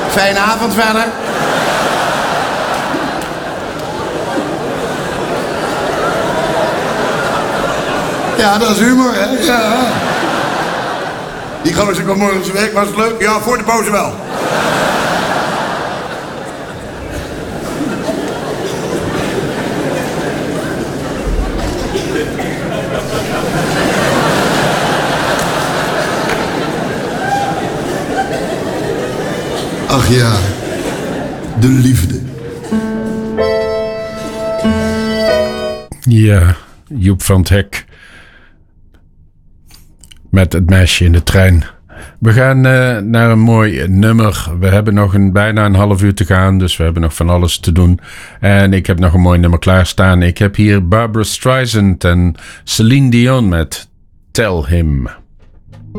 Fijne avond verder. Ja, dat is humor, hè? Ja. Die gozer kwam morgen op zijn werk, was het leuk? Ja, voor de pauze wel. Ach ja, de liefde. Ja, Joep van het Hek. Met het meisje in de trein. We gaan naar een mooi nummer. We hebben nog bijna een half uur te gaan, dus we hebben nog van alles te doen. En ik heb nog een mooi nummer klaarstaan. Ik heb hier Barbra Streisand en Celine Dion met Tell Him.